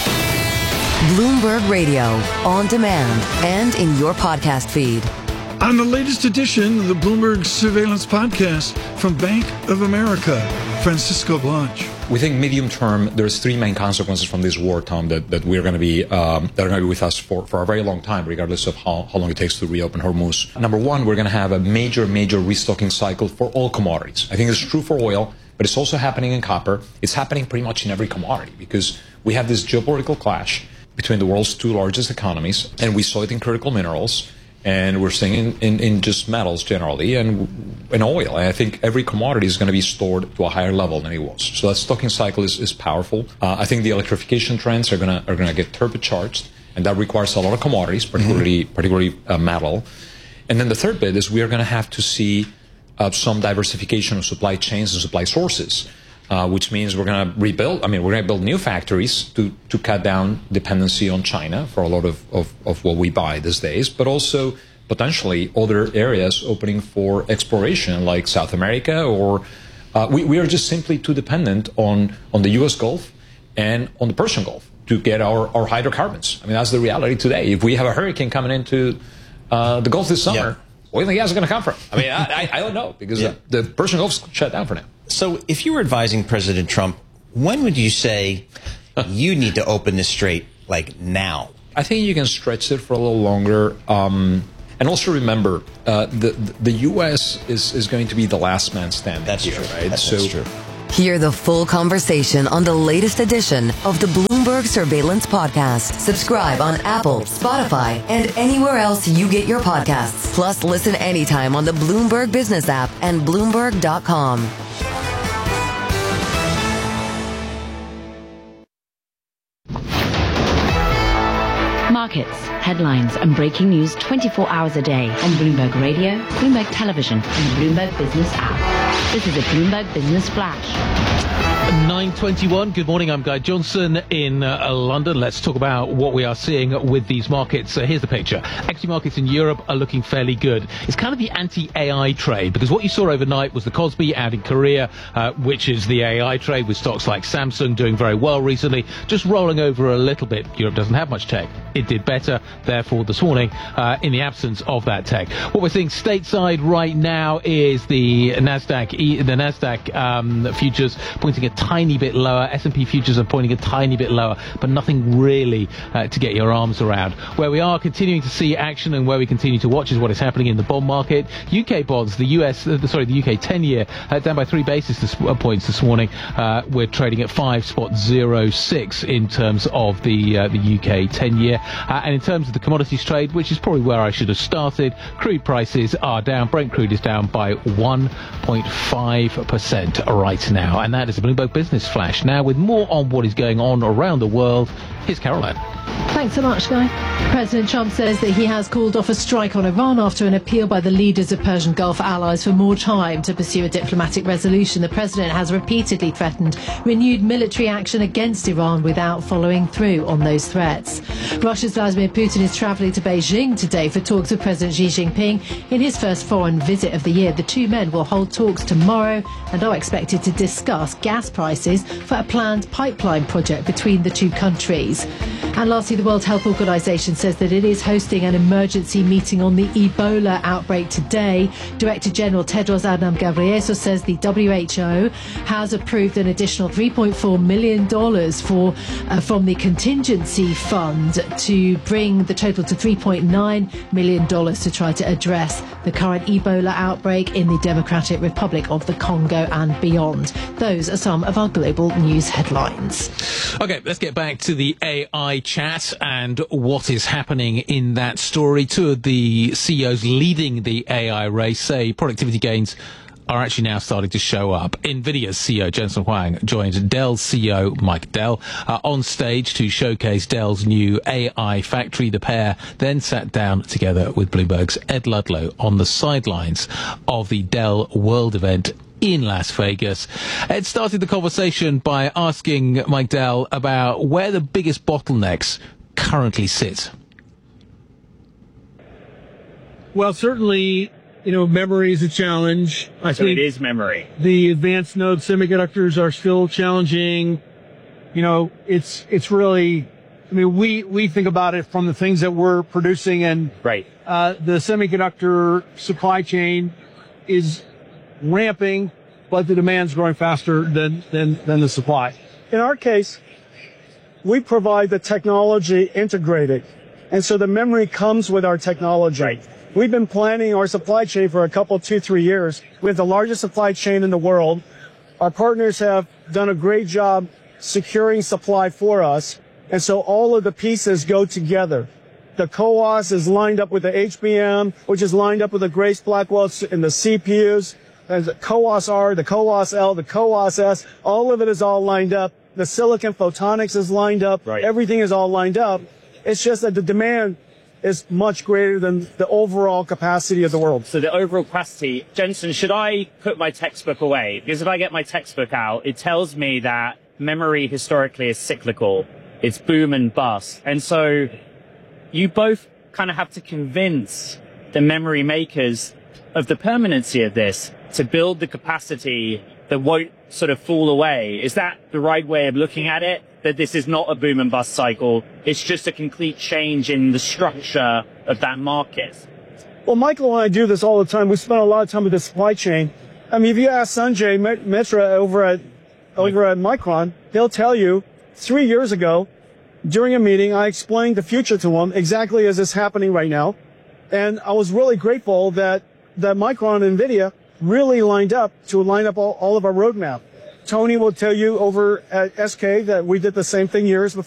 Bloomberg Radio, on demand and in your podcast feed.
On the latest edition of the Bloomberg Surveillance Podcast from Bank of America, Francisco Blanch.
We think medium term, there's three main consequences from this war, Tom, that we're going to be that are going to be with us for a very long time, regardless of how long it takes to reopen Hormuz. Number one, we're going to have a major restocking cycle for all commodities. I think it's true for oil, but it's also happening in copper. It's happening pretty much in every commodity because we have this geopolitical clash between the world's two largest economies, and we saw it in critical minerals. And we're seeing in just metals generally and in oil. And I think every commodity is going to be stored to a higher level than it was. So that stocking cycle is powerful. I think the electrification trends are going to get turbocharged, and that requires a lot of commodities, particularly metal. And then the third bit is we are going to have to see some diversification of supply chains and supply sources. Which means we're going to rebuild. I mean, we're going to build new factories to cut down dependency on China for a lot of what we buy these days, but also potentially other areas opening for exploration like South America, or we are just simply too dependent on the U.S. Gulf and on the Persian Gulf to get our hydrocarbons. I mean, that's the reality today. If we have a hurricane coming into the Gulf this summer, where do you think the gas is going to come from? I mean, I don't know, because the Persian Gulf's shut down for now.
So if you were advising President Trump, when would you say you need to open this strait, like now?
I think you can stretch it for a little longer. And also remember, the U.S. is going to be the last man standing.
That's
here,
true.
Right?
That's true.
Hear the full conversation on the latest edition of the Bloomberg Surveillance Podcast. Subscribe on Apple, Spotify, and anywhere else you get your podcasts. Plus, listen anytime on the Bloomberg Business app and Bloomberg.com.
Markets, headlines, and breaking news 24 hours a day on Bloomberg Radio, Bloomberg Television, and the Bloomberg Business app. This is a Bloomberg Business Flash.
9:21. Good morning. I'm Guy Johnson in London. Let's talk about what we are seeing with these markets. Here's the picture. Equity markets in Europe are looking fairly good. It's kind of the anti-AI trade, because what you saw overnight was the Kospi out in Korea, which is the AI trade, with stocks like Samsung doing very well recently, just rolling over a little bit. Europe doesn't have much tech. It did better, therefore, this morning, in the absence of that tech. What we're seeing stateside right now is the Nasdaq futures pointing a tiny bit lower. S&P futures are pointing a tiny bit lower, but nothing really to get your arms around. Where we are continuing to see action and where we continue to watch is what is happening in the bond market. UK bonds, the UK 10-year down by 3 basis points this morning. We're trading at 5.06 in terms of the UK 10-year. And in terms of the commodities trade, which is probably where I should have started, crude prices are down. Brent crude is down by 1.5% right now. And that is a Bloomberg Business Flash. Now, with more on what is going on around the world, here's Caroline.
Thanks so much, Guy. President Trump says that he has called off a strike on Iran after an appeal by the leaders of Persian Gulf allies for more time to pursue a diplomatic resolution. The president has repeatedly threatened renewed military action against Iran without following through on those threats. Russia's Vladimir Putin is travelling to Beijing today for talks with President Xi Jinping in his first foreign visit of the year. The two men will hold talks tomorrow and are expected to discuss gas prices for a planned pipeline project between the two countries. And lastly, the World Health Organization says that it is hosting an emergency meeting on the Ebola outbreak today. Director General Tedros Adhanom Ghebreyesus says the WHO has approved an additional $3.4 million from the contingency fund to bring the total to $3.9 million to try to address the current Ebola outbreak in the Democratic Republic of the Congo and beyond. Those are some of our global news headlines.
Okay, let's get back to the AI chat and what is happening in that story. Two of the CEOs leading the AI race say productivity gains are actually now starting to show up. NVIDIA's CEO Jensen Huang joined Dell's CEO Mike Dell on stage to showcase Dell's new AI factory. The pair then sat down together with Bloomberg's Ed Ludlow on the sidelines of the Dell World event in Las Vegas. Ed started the conversation by asking Mike Dell about where the biggest bottlenecks currently sit.
Well, certainly, memory is a challenge. I think
it is memory.
The advanced node semiconductors are still challenging. It's really, we think about it from the things that we're producing, and
right.
The semiconductor supply chain is ramping, but the demand's growing faster than the supply. In our case, we provide the technology integrated, and so the memory comes with our technology.
Right.
We've been planning our supply chain for 2-3 years. We have the largest supply chain in the world. Our partners have done a great job securing supply for us, and so all of the pieces go together. The CoWoS is lined up with the HBM, which is lined up with the Grace Blackwell and the CPUs. There's the CoWoS R, the CoWoS L, the CoWoS S. All of it is all lined up. The silicon photonics is lined up.
Right.
Everything is all lined up. It's just that the demand is much greater than the overall capacity of the world.
So the overall capacity, Jensen, should I put my textbook away? Because if I get my textbook out, it tells me that memory historically is cyclical. It's boom and bust. And so you both kind of have to convince the memory makers of the permanency of this to build the capacity that won't sort of fall away. Is that the right way of looking at it? That this is not a boom and bust cycle, it's just a complete change in the structure of that market?
Well, Michael and I do this all the time. We spend a lot of time with the supply chain. If you ask Sanjay Mitra over at Micron, he'll tell you 3 years ago, during a meeting, I explained the future to him exactly as it's happening right now. And I was really grateful that Micron and NVIDIA really lined up all of our roadmap. Tony will tell you over at SK that we did the same thing years before.